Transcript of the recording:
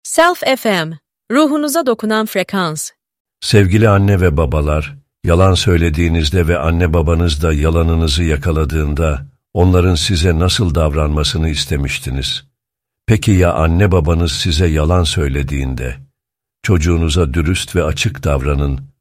Self FM, ruhunuza dokunan frekans. Sevgili anne ve babalar, yalan söylediğinizde ve anne babanız da yalanınızı yakaladığında, onların size nasıl davranmasını istemiştiniz? Peki ya anne babanız size yalan söylediğinde? Çocuğunuza dürüst ve açık davranın,